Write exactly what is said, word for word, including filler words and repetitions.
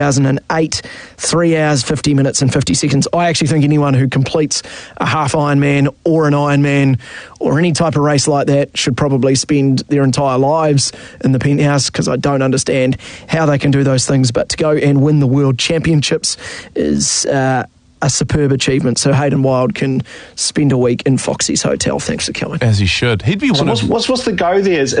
two thousand eight, three hours, fifty minutes and fifty seconds. I actually think anyone who completes a half Ironman or an Ironman or any type of race like that should probably spend their entire lives in the penthouse, because I don't understand how they can do those things. But to go and win the World Championships is uh, a superb achievement. So Hayden Wilde can spend a week in Foxy's hotel. Thanks for coming. As he should. He'd be one so of... what's, what's, what's the go there? Is,